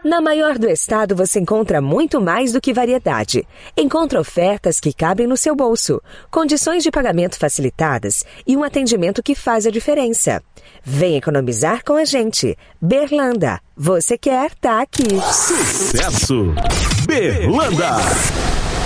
Na maior do estado você encontra muito mais do que variedade. Encontra ofertas que cabem no seu bolso, condições de pagamento facilitadas e um atendimento que faz a diferença. Vem economizar com a gente. Berlanda, você quer tá aqui. Sucesso! Berlanda!